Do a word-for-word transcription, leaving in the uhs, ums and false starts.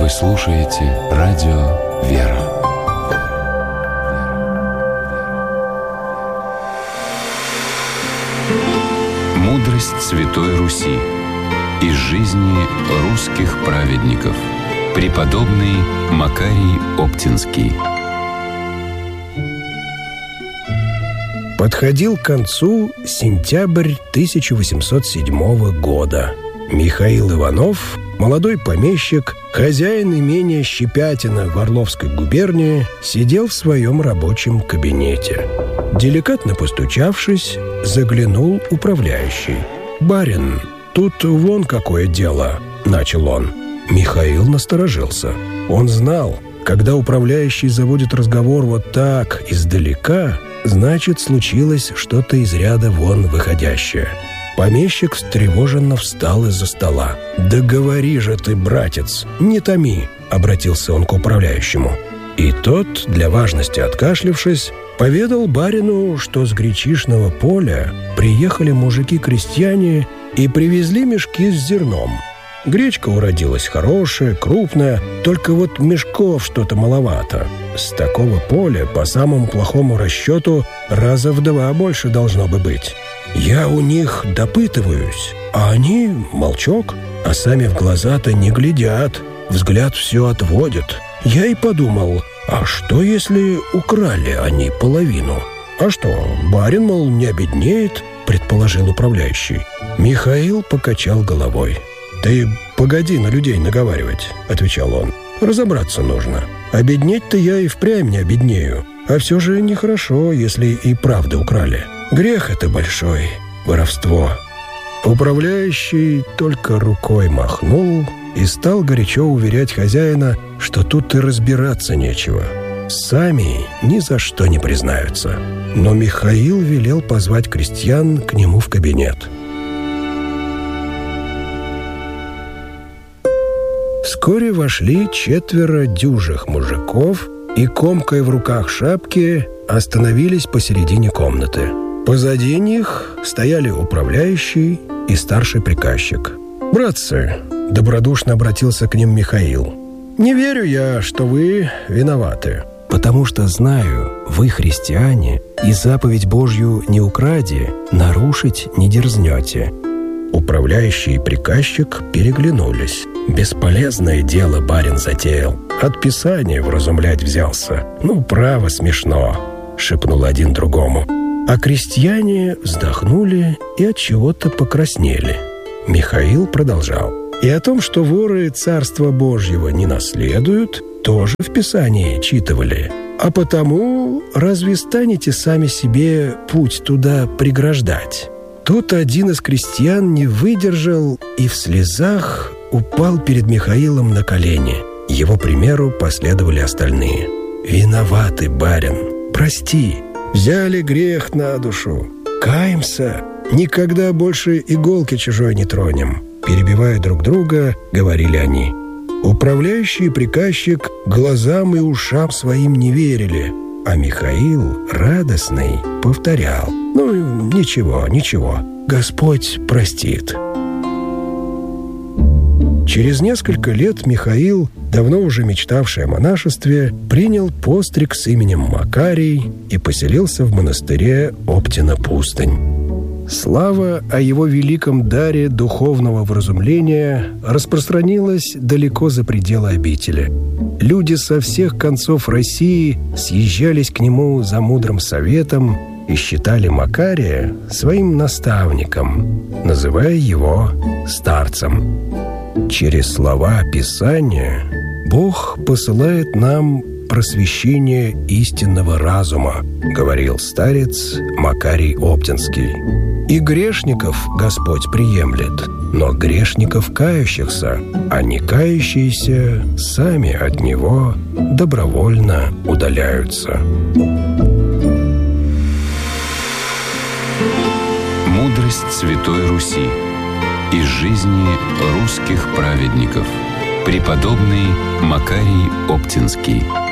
Вы слушаете радио «Вера». Мудрость Святой Руси. Из жизни русских праведников. Преподобный Макарий Оптинский. Подходил к концу сентябрь тысяча восемьсот седьмого года. Михаил Иванов, молодой помещик, хозяин имения Щепятино в Орловской губернии, сидел в своем рабочем кабинете. Деликатно постучавшись, заглянул управляющий. «Барин, тут вон какое дело», — начал он. Михаил насторожился. Он знал, когда управляющий заводит разговор вот так, издалека, значит, случилось что-то из ряда вон выходящее. Помещик встревоженно встал из-за стола. «Да говори же ты, братец, не томи», — обратился он к управляющему. И тот, для важности откашлявшись, поведал барину, что с гречишного поля приехали мужики-крестьяне и привезли мешки с зерном. Гречка уродилась хорошая, крупная, только вот мешков что-то маловато. С такого поля, по самому плохому расчету, раза в два больше должно бы быть. Я у них допытываюсь, а они молчок, а сами в глаза-то не глядят, взгляд все отводят. Я и подумал, а что, если украли они половину? А что, барин, мол, не обеднеет, предположил управляющий. Михаил покачал головой. «Ты погоди на людей наговаривать», — отвечал он. «Разобраться нужно. Обеднеть-то я и впрямь не обеднею. А все же нехорошо, если и правда украли. Грех это большой, воровство». Управляющий только рукой махнул и стал горячо уверять хозяина, что тут и разбираться нечего. Сами ни за что не признаются. Но Михаил велел позвать крестьян к нему в кабинет. Вскоре вошли четверо дюжих мужиков и, комкой в руках шапки, остановились посередине комнаты. Позади них стояли управляющий и старший приказчик. «Братцы», — добродушно обратился к ним Михаил, — «не верю я, что вы виноваты, потому что знаю, вы христиане, и заповедь Божью «не укради» нарушить не дерзнете». Управляющий и приказчик переглянулись. «Бесполезное дело барин затеял. От писания вразумлять взялся. Ну, право, смешно», — шепнул один другому. А крестьяне вздохнули и от чего-то покраснели. Михаил продолжал. «И о том, что воры Царства Божьего не наследуют, тоже в Писании читывали. А потому разве станете сами себе путь туда преграждать?» Тут один из крестьян не выдержал и в слезах упал перед Михаилом на колени. Его примеру последовали остальные. «Виноваты, барин, прости, взяли грех на душу, каемся, никогда больше иголки чужой не тронем», перебивая друг друга, говорили они. Управляющий и приказчик глазам и ушам своим не верили, а Михаил, радостный, повторял: «Ну, ничего, ничего, Господь простит». Через несколько лет Михаил, давно уже мечтавший о монашестве, принял постриг с именем Макарий и поселился в монастыре Оптина-Пустынь. Слава о его великом даре духовного вразумления распространилась далеко за пределы обители. Люди со всех концов России съезжались к нему за мудрым советом и считали Макария своим наставником, называя его старцем. Через слова Писания Бог посылает нам просвещение истинного разума, говорил старец Макарий Оптинский. И грешников Господь приемлет, но грешников кающихся, а не кающиеся сами от Него добровольно удаляются. Мудрость Святой Руси. Из жизни русских праведников. Преподобный Макарий Оптинский.